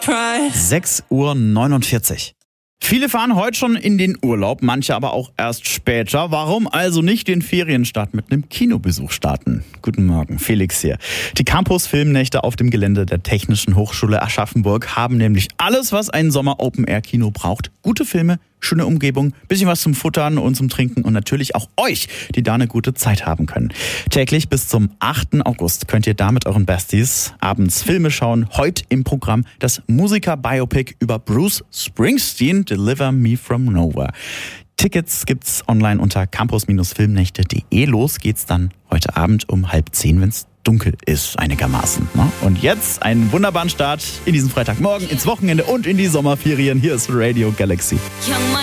6:49 Uhr. Viele fahren heute schon in den Urlaub, manche aber auch erst später. Warum also nicht den Ferienstart mit einem Kinobesuch starten? Guten Morgen, Felix hier. Die Campus-Filmnächte auf dem Gelände der Technischen Hochschule Aschaffenburg haben nämlich alles, was ein Sommer-Open-Air-Kino braucht. Gute Filme, schöne Umgebung, bisschen was zum Futtern und zum Trinken und natürlich auch euch, die da eine gute Zeit haben können. Täglich bis zum 8. August könnt ihr da mit euren Besties abends Filme schauen. Heute im Programm das Musiker-Biopic über Bruce Springsteen, Deliver Me From Nowhere. Tickets gibt's online unter campus-filmnächte.de. Los geht's dann heute Abend um 9:30, wenn's dunkel ist einigermaßen. Und jetzt einen wunderbaren Start in diesen Freitagmorgen, ins Wochenende und in die Sommerferien. Hier ist Radio Galaxy.